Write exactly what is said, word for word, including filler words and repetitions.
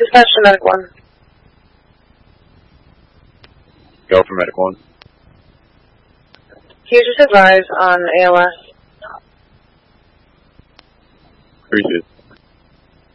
Dispatch to Medic one. Go for Medic one. Can you just advise on A L S? Appreciate it.